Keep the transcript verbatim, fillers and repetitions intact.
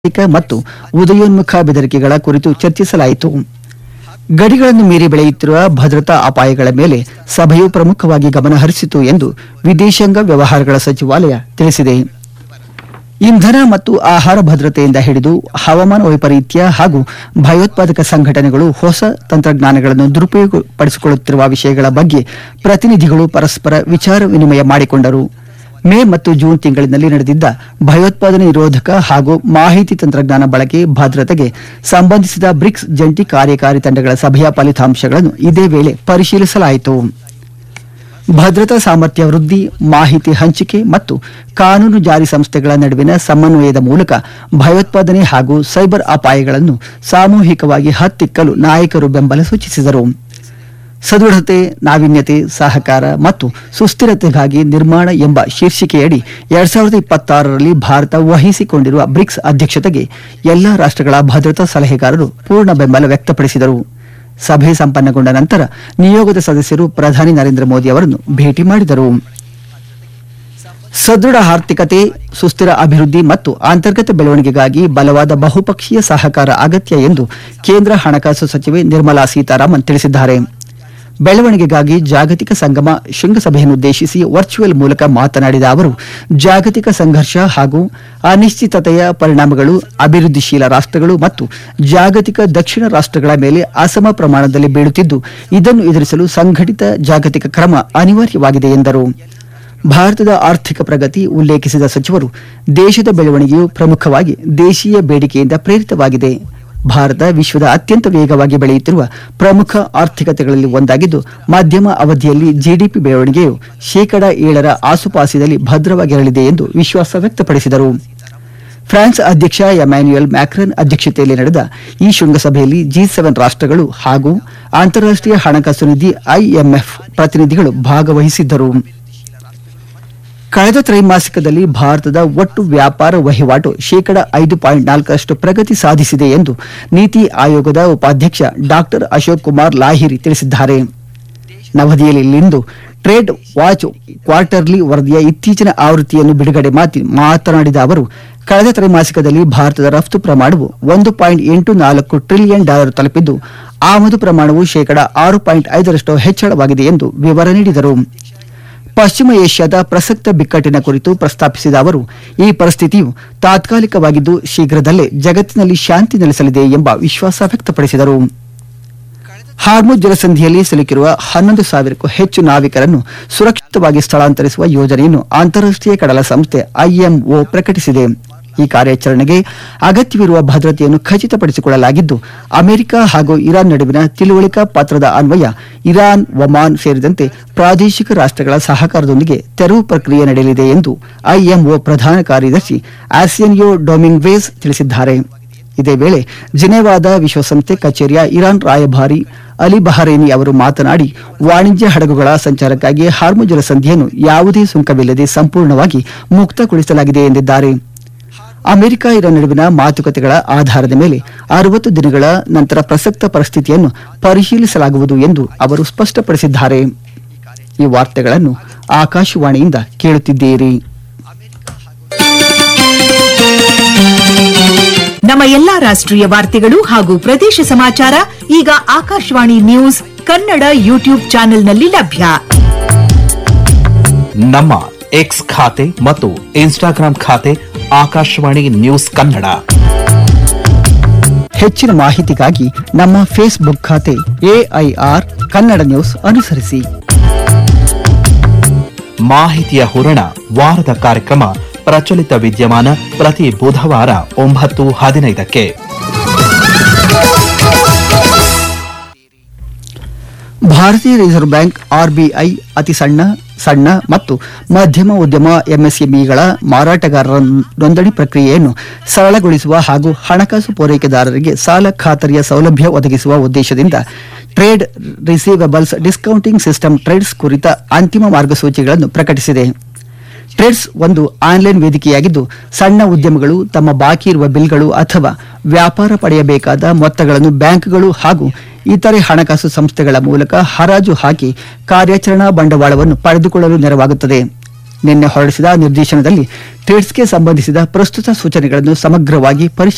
ಮತ್ತು ಉದಯೋನ್ಮುಖ ಬೆದರಿಕೆಗಳ ಕುರಿತು ಚರ್ಚಿಸಲಾಯಿತು. ಗಡಿಗಳನ್ನು ಮೀರಿ ಬೆಳೆಯುತ್ತಿರುವ ಭದ್ರತಾ ಅಪಾಯಗಳ ಮೇಲೆ ಸಭೆಯು ಪ್ರಮುಖವಾಗಿ ಗಮನ ಹರಿಸಿತು ಎಂದು ವಿದೇಶಾಂಗ ವ್ಯವಹಾರಗಳ ಸಚಿವಾಲಯ ತಿಳಿಸಿದೆ. ಇಂಧನ ಮತ್ತು ಆಹಾರ ಭದ್ರತೆಯಿಂದ ಹಿಡಿದು ಹವಾಮಾನ ವೈಪರೀತ್ಯ ಹಾಗೂ ಭಯೋತ್ಪಾದಕ ಸಂಘಟನೆಗಳು ಹೊಸ ತಂತ್ರಜ್ಞಾನಗಳನ್ನು ದುರುಪಯೋಗಪಡಿಸಿಕೊಳ್ಳುತ್ತಿರುವ ವಿಷಯಗಳ ಬಗ್ಗೆ ಪ್ರತಿನಿಧಿಗಳು ಪರಸ್ಪರ ವಿಚಾರ ವಿನಿಮಯ ಮಾಡಿಕೊಂಡರು. ಮೇ ಮತ್ತು ಜೂನ್ ತಿಂಗಳಿನಲ್ಲಿ ನಡೆದಿದ್ದ ಭಯೋತ್ಪಾದನೆ ನಿರೋಧಕ ಹಾಗೂ ಮಾಹಿತಿ ತಂತ್ರಜ್ಞಾನ ಬಳಕೆ ಭದ್ರತೆಗೆ ಸಂಬಂಧಿಸಿದ ಬ್ರಿಕ್ಸ್ ಜಂಟಿ ಕಾರ್ಯಕಾರಿ ತಂಡಗಳ ಸಭೆಯ ಫಲಿತಾಂಶಗಳನ್ನು ಇದೇ ವೇಳೆ ಪರಿಶೀಲಿಸಲಾಯಿತು. ಭದ್ರತಾ ಸಾಮರ್ಥ್ಯ ವೃದ್ಧಿ, ಮಾಹಿತಿ ಹಂಚಿಕೆ ಮತ್ತು ಕಾನೂನು ಜಾರಿ ಸಂಸ್ಥೆಗಳ ನಡುವಿನ ಸಮನ್ವಯದ ಮೂಲಕ ಭಯೋತ್ಪಾದನೆ ಹಾಗೂ ಸೈಬರ್ ಅಪಾಯಗಳನ್ನು ಸಾಮೂಹಿಕವಾಗಿ ಹತ್ತಿಕ್ಕಲು ನಾಯಕರು ಬೆಂಬಲ ಸೂಚಿಸಿದರು. ಸದೃಢತೆ, ನಾವೀನ್ಯತೆ, ಸಹಕಾರ ಮತ್ತು ಸುಸ್ಥಿರತೆಗಾಗಿ ನಿರ್ಮಾಣ ಎಂಬ ಶೀರ್ಷಿಕೆಯಡಿ ಎರಡ್ ಸಾವಿರದ ಇಪ್ಪತ್ತಾರರಲ್ಲಿ ಭಾರತ ವಹಿಸಿಕೊಂಡಿರುವ ಬ್ರಿಕ್ಸ್ ಅಧ್ಯಕ್ಷತೆಗೆ ಎಲ್ಲಾ ರಾಷ್ಟ್ರಗಳ ಭದ್ರತಾ ಸಲಹೆಗಾರರು ಪೂರ್ಣ ಬೆಂಬಲ ವ್ಯಕ್ತಪಡಿಸಿದರು. ಸಭೆ ಸಂಪನ್ನಗೊಂಡ ನಂತರ ನಿಯೋಗದ ಸದಸ್ಯರು ಪ್ರಧಾನಿ ನರೇಂದ್ರ ಮೋದಿ ಅವರನ್ನು ಭೇಟಿ ಮಾಡಿದರು. ಸದೃಢ ಆರ್ಥಿಕತೆ, ಸುಸ್ಥಿರ ಅಭಿವೃದ್ಧಿ ಮತ್ತು ಅಂತರ್ಗತ ಬೆಳವಣಿಗೆಗಾಗಿ ಬಲವಾದ ಬಹುಪಕ್ಷೀಯ ಸಹಕಾರ ಅಗತ್ಯ ಎಂದು ಕೇಂದ್ರ ಹಣಕಾಸು ಸಚಿವೆ ನಿರ್ಮಲಾ ಸೀತಾರಾಮನ್ ತಿಳಿಸಿದ್ದಾರೆ. ಬೆಳವಣಿಗೆಗಾಗಿ ಜಾಗತಿಕ ಸಂಗಮ ಶೃಂಗಸಭೆಯನ್ನುದ್ದೇಶಿಸಿ ವರ್ಚುವಲ್ ಮೂಲಕ ಮಾತನಾಡಿದ ಅವರು, ಜಾಗತಿಕ ಸಂಘರ್ಷ ಹಾಗೂ ಅನಿಶ್ಚಿತತೆಯ ಪರಿಣಾಮಗಳು ಅಭಿವೃದ್ಧಿಶೀಲ ರಾಷ್ಟ್ರಗಳು ಮತ್ತು ಜಾಗತಿಕ ದಕ್ಷಿಣ ರಾಷ್ಟ್ರಗಳ ಮೇಲೆ ಅಸಮ ಪ್ರಮಾಣದಲ್ಲಿ ಬೀಳುತ್ತಿದ್ದು, ಇದನ್ನು ಎದುರಿಸಲು ಸಂಘಟಿತ ಜಾಗತಿಕ ಕ್ರಮ ಅನಿವಾರ್ಯವಾಗಿದೆ ಎಂದರು. ಭಾರತದ ಆರ್ಥಿಕ ಪ್ರಗತಿ ಉಲ್ಲೇಖಿಸಿದ ಸಚಿವರು, ದೇಶದ ಬೆಳವಣಿಗೆಯು ಪ್ರಮುಖವಾಗಿ ದೇಶೀಯ ಬೇಡಿಕೆಯಿಂದ ಪ್ರೇರಿತವಾಗಿದೆ. ಭಾರತ ವಿಶ್ವದ ಅತ್ಯಂತ ವೇಗವಾಗಿ ಬೆಳೆಯುತ್ತಿರುವ ಪ್ರಮುಖ ಆರ್ಥಿಕತೆಗಳಲ್ಲಿ ಒಂದಾಗಿದ್ದು, ಮಧ್ಯಮ ಅವಧಿಯಲ್ಲಿ ಜಿಡಿಪಿ ಬೆಳವಣಿಗೆಯು ಶೇಕಡಾ ಏಳರ ಆಸುಪಾಸಿನಲ್ಲಿ ಭದ್ರವಾಗಿರಲಿದೆ ಎಂದು ವಿಶ್ವಾಸ ವ್ಯಕ್ತಪಡಿಸಿದರು. ಫ್ರಾನ್ಸ್ ಅಧ್ಯಕ್ಷ ಎಮ್ಯಾನ್ಯುಯಲ್ ಮ್ಯಾಕ್ರನ್ ಅಧ್ಯಕ್ಷತೆಯಲ್ಲಿ ನಡೆದ ಈ ಶೃಂಗಸಭೆಯಲ್ಲಿ ಜಿ ಸೆವೆನ್ ರಾಷ್ಟ್ರಗಳು ಹಾಗೂ ಅಂತಾರಾಷ್ಟ್ರೀಯ ಹಣಕಾಸು ನಿಧಿ ಐಎಂಎಫ್ ಪ್ರತಿನಿಧಿಗಳು ಭಾಗವಹಿಸಿದ್ದರು. ಕಳೆದ ತ್ರೈಮಾಸಿಕದಲ್ಲಿ ಭಾರತದ ಒಟ್ಟು ವ್ಯಾಪಾರ ವಹಿವಾಟು ಶೇಕಡಾ ಐದು ಪಾಯಿಂಟ್ ನಾಲ್ಕರಷ್ಟು ಪ್ರಗತಿ ಸಾಧಿಸಿದೆ ಎಂದು ನೀತಿ ಆಯೋಗದ ಉಪಾಧ್ಯಕ್ಷ ಡಾಕ್ಟರ್ ಅಶೋಕ್ ಕುಮಾರ್ ಲಾಹಿರಿ ತಿಳಿಸಿದ್ದಾರೆ. ನವದೆಹಲಿಯಲ್ಲಿಂದು ಟ್ರೇಡ್ ವಾಚ್ ಕ್ವಾರ್ಟರ್ಲಿ ವರದಿಯ ಇತ್ತೀಚಿನ ಆವೃತ್ತಿಯನ್ನು ಬಿಡುಗಡೆ ಮಾಡಿ ಮಾತನಾಡಿದ ಅವರು, ಕಳೆದ ತ್ರೈಮಾಸಿಕದಲ್ಲಿ ಭಾರತದ ರಫ್ತು ಪ್ರಮಾಣವು ಒಂದು ಪಾಯಿಂಟ್ ಎಂಟು ನಾಲ್ಕು ಟ್ರಿಲಿಯನ್ ಡಾಲರ್ ತಲುಪಿದ್ದು, ಆಮದು ಪ್ರಮಾಣವು ಶೇಕಡಾ ಆರು ಪಾಯಿಂಟ್ ಐದರಷ್ಟು ಹೆಚ್ಚಳವಾಗಿದೆ ಎಂದು ವಿವರ ನೀಡಿದರು. ಪಶ್ಚಿಮ ಏಷ್ಯಾದ ಪ್ರಸಕ್ತ ಬಿಕ್ಕಟ್ಟಿನ ಕುರಿತು ಪ್ರಸ್ತಾಪಿಸಿದ ಅವರು, ಈ ಪರಿಸ್ಥಿತಿಯು ತಾತ್ಕಾಲಿಕವಾಗಿದ್ದು ಶೀಘ್ರದಲ್ಲೇ ಜಗತ್ತಿನಲ್ಲಿ ಶಾಂತಿ ನೆಲೆಸಲಿದೆ ಎಂಬ ವಿಶ್ವಾಸ ವ್ಯಕ್ತಪಡಿಸಿದರು. ಹಾರ್ಮುಜ್ ಜಲಸಂಧಿಯಲ್ಲಿ ಸಿಲುಕಿರುವ ಹನ್ನೊಂದು ಸಾವಿರಕ್ಕೂ ಹೆಚ್ಚು ನಾವಿಕರನ್ನು ಸುರಕ್ಷಿತವಾಗಿ ಸ್ಥಳಾಂತರಿಸುವ ಯೋಜನೆಯನ್ನು ಅಂತಾರಾಷ್ಟ್ರೀಯ ಕಡಲ ಸಂಸ್ಥೆ ಐಎಂಒ ಪ್ರಕಟಿಸಿದೆ. ಈ ಕಾರ್ಯಾಚರಣೆಗೆ ಅಗತ್ಯವಿರುವ ಭದ್ರತೆಯನ್ನು ಖಚಿತಪಡಿಸಿಕೊಳ್ಳಲಾಗಿದ್ದು, ಅಮೆರಿಕ ಹಾಗೂ ಇರಾನ್ ನಡುವಿನ ತಿಳುವಳಿಕಾ ಪತ್ರದ ಅನ್ವಯ ಇರಾನ್, ಒಮಾನ್ ಸೇರಿದಂತೆ ಪ್ರಾದೇಶಿಕ ರಾಷ್ಟ್ರಗಳ ಸಹಕಾರದೊಂದಿಗೆ ತೆರವು ಪ್ರಕ್ರಿಯೆ ನಡೆಯಲಿದೆ ಎಂದು ಐಎಂಒ ಪ್ರಧಾನ ಕಾರ್ಯದರ್ಶಿ ಆರ್ಸೆನಿಯೋ ಡೊಮಿಂಗ್ವೇಸ್ ತಿಳಿಸಿದ್ದಾರೆ. ಇದೇ ವೇಳೆ ಜಿನೆವಾದ ವಿಶ್ವಸಂಸ್ಥೆ ಕಚೇರಿಯ ಇರಾನ್ ರಾಯಭಾರಿ ಅಲಿ ಬಹರೇನಿ ಅವರು ಮಾತನಾಡಿ, ವಾಣಿಜ್ಯ ಹಡಗುಗಳ ಸಂಚಾರಕ್ಕಾಗಿ ಹಾರ್ಮುಜ್ ಜಲಸಂಧಿಯನ್ನು ಯಾವುದೇ ಸುಂಕವಿಲ್ಲದೆ ಸಂಪೂರ್ಣವಾಗಿ ಮುಕ್ತಗೊಳಿಸಲಾಗಿದೆ ಎಂದಿದ್ದಾರೆ. ಅಮೆರಿಕ ಇರಾನ್ ನಡುವಿನ ಮಾತುಕತೆಗಳ ಆಧಾರದ ಮೇಲೆ ಅರವತ್ತು ದಿನಗಳ ನಂತರ ಪ್ರಸಕ್ತ ಪರಿಸ್ಥಿತಿಯನ್ನು ಪರಿಶೀಲಿಸಲಾಗುವುದು ಎಂದು ಅವರು ಸ್ಪಷ್ಟಪಡಿಸಿದ್ದಾರೆ. ಈ ವಾರ್ತೆಗಳನ್ನು ಆಕಾಶವಾಣಿಯಿಂದ ಕೇಳುತ್ತಿದ್ದೀರಿ. ನಮ್ಮ ಎಲ್ಲಾ ರಾಷ್ಟ್ರೀಯ ವಾರ್ತೆಗಳು ಹಾಗೂ ಪ್ರದೇಶ ಸಮಾಚಾರ ಈಗ ಆಕಾಶವಾಣಿ ನ್ಯೂಸ್ ಕನ್ನಡ ಯೂಟ್ಯೂಬ್ ಚಾನೆಲ್ನಲ್ಲಿ ಲಭ್ಯ. ನಮ್ಮ ಎಕ್ಸ್ ಖಾತೆ ಮತ್ತು ಇನ್ಸ್ಟಾಗ್ರಾಂ ಖಾತೆ ಆಕಾಶವಾಣಿ ನ್ಯೂಸ್ ಕನ್ನಡ. ಹೆಚ್ಚಿನ ಮಾಹಿತಿಗಾಗಿ ನಮ್ಮ ಫೇಸ್ಬುಕ್ ಖಾತೆ ಎಐಆರ್ ಕನ್ನಡ ನ್ಯೂಸ್ ಅನುಸರಿಸಿ. ಮಾಹಿತಿಯ ಹೂರಣ ವಾರದ ಕಾರ್ಯಕ್ರಮ ಪ್ರಚಲಿತ ವಿದ್ಯಮಾನ ಪ್ರತಿ ಬುಧವಾರ ಒಂಬತ್ತು ಹದಿನೈದಕ್ಕೆ. ಭಾರತೀಯ ರಿಸರ್ವ್ ಬ್ಯಾಂಕ್ ಆರ್ಬಿಐ ಅತಿ ಸಣ್ಣ ಸಣ್ಣ ಮತ್ತು ಮಧ್ಯಮ ಉದ್ಯಮ ಎಂಎಸ್ಎಂಇಗಳ ಮಾರಾಟಗಾರರ ನೋಂದಣಿ ಪ್ರಕ್ರಿಯೆಯನ್ನು ಸರಳಗೊಳಿಸುವ ಹಾಗೂ ಹಣಕಾಸು ಪೂರೈಕೆದಾರರಿಗೆ ಸಾಲ ಖಾತರಿಯ ಸೌಲಭ್ಯ ಒದಗಿಸುವ ಉದ್ದೇಶದಿಂದ trade receivables discounting system trades ಕುರಿತ ಅಂತಿಮ ಮಾರ್ಗಸೂಚಿಗಳನ್ನು ಪ್ರಕಟಿಸಿದೆ. ಟ್ರೇಡ್ಸ್ ಒಂದು ಆನ್ಲೈನ್ ವೇದಿಕೆಯಾಗಿದ್ದು, ಸಣ್ಣ ಉದ್ಯಮಗಳು ತಮ್ಮ ಬಾಕಿ ಇರುವ ಬಿಲ್ಗಳು ಅಥವಾ ವ್ಯಾಪಾರ ಪಡೆಯಬೇಕಾದ ಮೊತ್ತಗಳನ್ನು ಬ್ಯಾಂಕ್ಗಳು ಹಾಗೂ ಇತರೆ ಹಣಕಾಸು ಸಂಸ್ಥೆಗಳ ಮೂಲಕ ಹರಾಜು ಹಾಕಿ ಕಾರ್ಯಾಚರಣಾ ಬಂಡವಾಳವನ್ನು ಪಡೆದುಕೊಳ್ಳಲು ನೆರವಾಗುತ್ತದೆ. ನಿನ್ನೆ ಹೊರಡಿಸಿದ ನಿರ್ದೇಶನದಲ್ಲಿ ಟ್ರೇಡ್ಸ್ಗೆ ಸಂಬಂಧಿಸಿದ ಪ್ರಸ್ತುತ ಸೂಚನೆಗಳನ್ನು ಸಮಗ್ರವಾಗಿ ಪರಿಶೀಲಿಸಲಾಗಿದೆ.